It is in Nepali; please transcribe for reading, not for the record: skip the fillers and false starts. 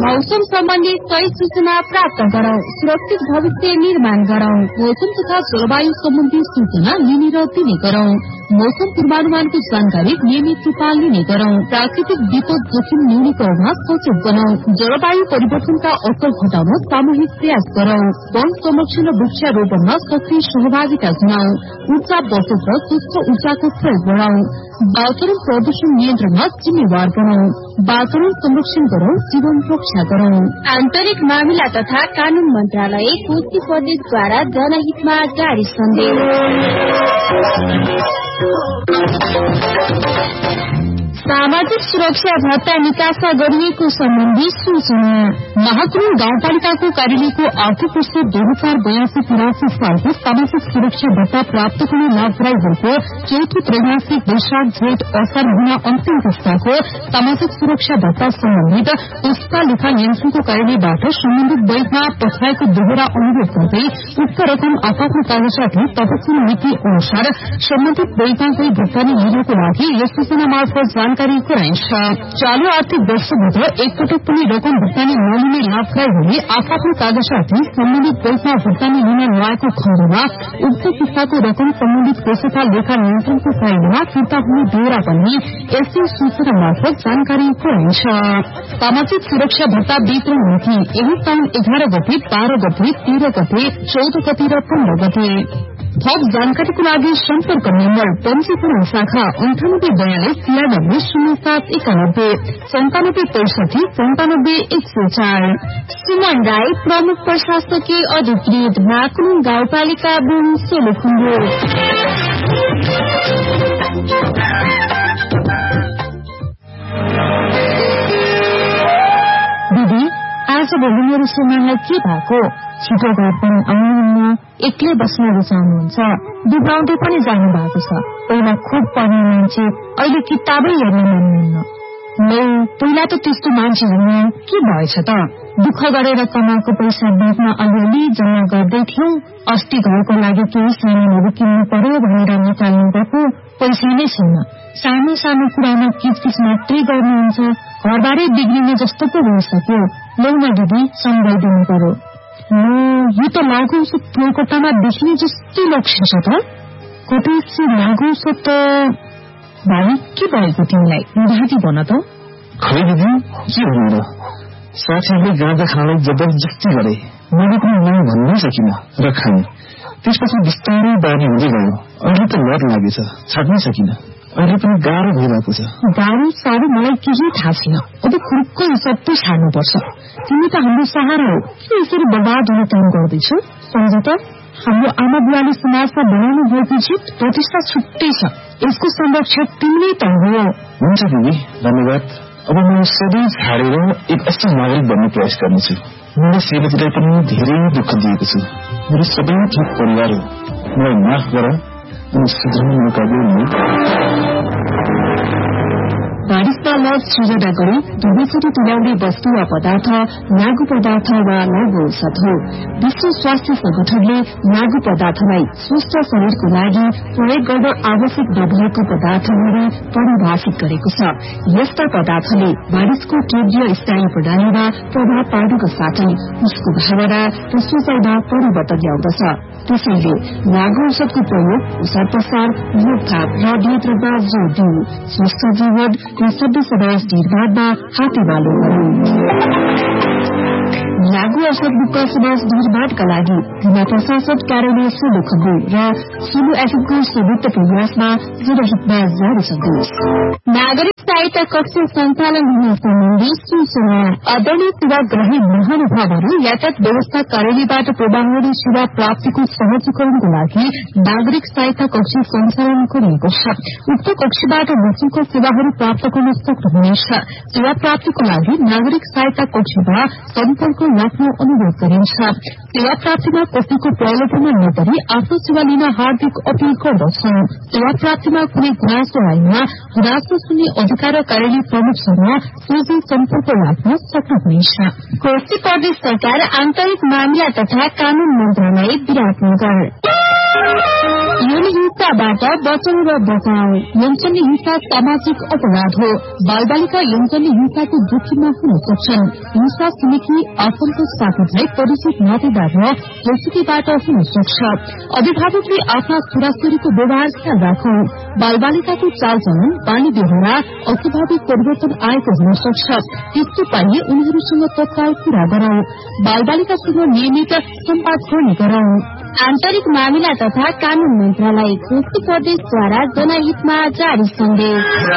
मौसम सम्बन्धी सही सूचना प्राप्त गरौं, सुरक्षित भविष्य निर्माण गरौं। मौसम तथा जलवायु सम्बन्धी सूचना लिने र दिने गरौं। मौसम पूर्वानुमानको जानकारी नियमित रूपमा लिने गरौं। प्राकृतिक विपद जोखिम न्यूनीकरणमा सचेत बनाऊ। जलवायु परिवर्तनका असर घटाउन सामूहिक प्रयास गरौं। वन संरक्षण र वृक्षारोपणमा सक्रिय सहभागिता जनाऊ। ऊर्जा बचत र स्वच्छ ऊर्जाको प्रयोग बढ़ाऊ। वातावरण प्रदूषण नियन्त्रणमा जिम्मेवार बनाऊ। वातावरण संरक्षण गरौं, जीवन रक्षा गरौं। आन्तरिक मामिला तथा कानून मन्त्रालय कोशी प्रदेशद्वारा जनहितमा जारी सन्देश। सामाजिक सुरक्षा भत्ता निकासा गरिएको सम्बन्धी सूचना। महाकुरूङ गाउँपालिकाको कार्यालयको आर्थिक वर्ष 2082-83 सालको सामाजिक सुरक्षा भत्ता प्राप्त गर्ने लाभग्राहीहरूको चौथो त्रैमासिक वैशाख जेठ असार महिना अन्तिम पुस्ताको सामाजिक सुरक्षा भत्ता सम्बन्धित पुस्ता लेखा नियन्त्रणको कार्यालयबाट सम्बन्धित बैंकमा पठाएको दोहोरा अनुरोध गर्दै उक्त रकम आफ्नो कागजातले तत्काल नीति अनुसार सम्बन्धित बैंकमा गई भुक्तानी लिनको लागि यस सूचना मार्फत जानकारी गराइन्छ। चालू आर्थिक वर्षभित्र एकपटक पनि रकम भुक्तानी नलिने लाभग्राहीहरूले आफ्नो कागजातले सम्बन्धित बैंकमा भुक्तानी लिन नआएको खण्डमा उक्त किस्ताको रकम सम्बन्धित कोषका लेखा नियन्त्रणको कार्यालयमा फिर्ता हुने बेहोरा पनि यसै सूचना मार्फत जानकारी गराइन्छ। सामाजिक सुरक्षा भत्ता वितरण मिति यही साउन 11 गते, 12 गते, 13 गते, 14 गते र 15 गते। थप जानकारीको लागि सम्पर्क नम्बर पञ्जीकरण शाखा 9842 930791 9765 104। सुमन राई, प्रमुख प्रशासकीय अधिकृत, महाकुरूङ गाउँपालिका बुङ सोलुखुम्बु। दिदी, आज भोलि मेरो सुमनलाई के भएको? छिटो घर पनि आउनुहुन्न, एक्लै बस्न रुचाउनुहुन्छ, बिग्राउँदै पनि जानु भएको छ। पहिला खुब पढ्ने मान्छे, अहिले किताबै हेर्न मान्नुहुन्न। पहिला त त्यस्तो मान्छे हुन्न, के भएछ त? दुःख गरेर कमाएको पैसा ब्याङ्कमा अलिअलि जम्मा गर्दै थियौ। अस्ति घरको लागि केही सामानहरू किन्नु पर्यो भनेर निकाल्नु गएको पैसा नै छैन। सानो सानो कुरामा किचकिच मात्रै गर्नुहुन्छ, घरबारै बिग्रिने जस्तो पो भइसक्यो। लौ न दिदी, सम्झाइदिनु पर्यो। यो त लागु औषध कोलकातामा देखिने जस्तै लक्ष्य छ त। कतै लागु औषध त भाइ के भएको तिमीलाई? दादी भन त। खै दिदी, के भन्नु र? साथीहरूले गाँजा खानलाई जबरजस्ती गरे। मैले पनि नाम भन्नै सकिन र खाने। त्यसपछि बिस्तारै बानी हुँदै गयो। अहिले त लत लागेछ, छाड्नै सकिन। अहिले पनि गाह्रो भइरहेको छ। गाह्रो साह्रो मलाई केही थाहा छैन। अब खुर्को सबै छाड्नुपर्छ। तिमी त हाम्रो सहारा हो, के यसरी बर्बाद हुने काम गर्दैछौ? सम्झ त, हाम्रो आमा बुवाले समाजमा बनाउनु भएको जित प्रतिष्ठा छुट्टै छ। यसको संरक्षक तिमी त हो। हुन्छ दिदी, धन्यवाद। अब म सबै छाडेर एक असल नागरिक बन्ने प्रयास गर्नेछु। मेरो श्रीमतीलाई पनि धेरै दुःख दिएको छु। मेरो सबै ठिक परिवार हो, मलाई माफ गर अनि सुध्रने मौका दिनु। बारिशमा लज सृजना गरी दुवैचोटि तुल्याउने वस्तु वा पदार्थ लागू पदार्थ वा लागू औषध हो। विश्व स्वास्थ्य संगठनले लागू पदार्थलाई स्वस्थ शरीरको लागि प्रयोग गर्न आवश्यक नभएको पदार्थ गरी परिभाषित गरेको छ। यस्ता पदार्थले मानिसको केन्द्रीय स्नायु प्रणालीमा प्रभाव पार्नुको साथै उसको भावना र सोचाइमा परिवर्तन ल्याउँदछ। त्यसैले लागू औषधको प्रयोग, ओसार पसार, रोकथाम र नियन्त्रणमा जोड़ दिऊ। स्वस्थ जीवन र सभ्य समाज निर्माणमा हातेमालो गरौं। लागू औषध मुक्त समाज निर्माणका लागि जिल्ला प्रशासन कार्यालय सोलुखुम्बु र सोलु एफएमको संयुक्त प्रयासमा जनहितमा जारी सन्देश। नागरिक सहायता कक्ष सञ्चालन हुने सम्बन्धी सूचना। आदरणीय सेवाग्राही महानुभावहरू, यातायात व्यवस्था कार्यालयबाट प्रवाहरी सेवा प्राप्तिको सहजीकरणको लागि नागरिक सहायता कक्ष सञ्चालन गरिएको छ। उक्त कक्षबाट निःशुल्क सेवाहरू प्राप्त गर्न सक्नुहुनेछ। सेवा प्राप्तिको लागि नागरिक सहायता कक्षमा सम्पर्क राख्न अनुरोध गरिन्छ। सेवा प्राप्तिमा कसैको प्रलोभनमा नपरी आफ्नो सेवा लिन हार्दिक अपील गर्दछौं। सेवा प्राप्तिमा कुनै गुनासो आएमा गुनासो सुन्ने अधिकार कार्यालय प्रमुखसँग सोझै सम्पर्क राख्न सक्नुहुनेछ। कोशी प्रदेश सरकार आन्तरिक मामिला तथा कानून मन्त्रालय विराटनगर। यौन हिंसाबाट बचाउ र बचाउ। यौनजन्य हिंसा सामाजिक अपराध हो। बालबालिका यौनजन्य हिंसाको जोखिममा हुन सक्छन्। हिंसा छिमेकी आफन्त साथीभाइ परिचित नातेदार र देशकीबाट हुन सक्छ। अभिभावकले आफ्ना छोराछोरीको व्यवहार ख्याल राखौं। बालबालिकाको चालचलन बानी व्यवहार अस्वाभाविक परिवर्तन आएको हुन सक्छ। त्यस्तो पाइए उनीहरूसँग तत्काल कुरा गरौं। बालबालिकासँग नियमित सम्वाद गर्ने गरौं। आन्तरिक मामिला तथा कानून मन्त्रालय कोशी प्रदेशद्वारा जनहितमा जारी सन्देश।